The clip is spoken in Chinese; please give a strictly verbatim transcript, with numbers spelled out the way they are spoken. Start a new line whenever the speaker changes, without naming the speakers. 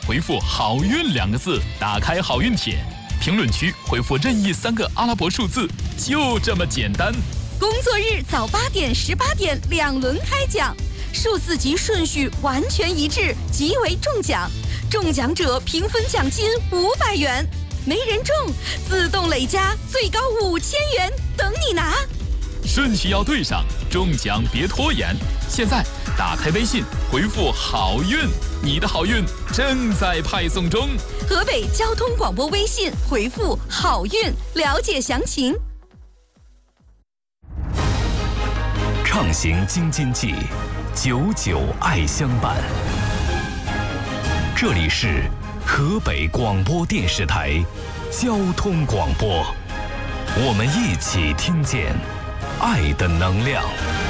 回复好运两个字，打开好运帖，评论区回复任意三个阿拉伯数字，就这么简单。
工作日早八点、十八点两轮开奖，数字及顺序完全一致，即为中奖。中奖者平分奖金五百元，没人中自动累加最高五千元，等你拿。
顺序要对上，中奖别拖延。现在打开微信，回复好运，你的好运正在派送中。
河北交通广播微信回复好运，了解详情。
畅行京津冀，久久爱相伴。这里是河北广播电视台交通广播，我们一起听见爱的能量。